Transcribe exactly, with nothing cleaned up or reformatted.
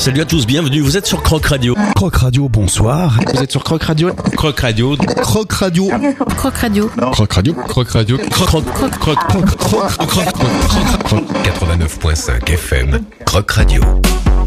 Salut à tous, bienvenue, vous êtes sur Croc Radio. Croc Radio, bonsoir. Vous êtes sur Croc Radio. Croc Radio. Croc Radio. Croc Radio. Croc Radio. Croc Radio. Croc, croc, croc, croc, croc, croc, croc, croc, quatre-vingt-neuf virgule cinq F M. Croc Radio.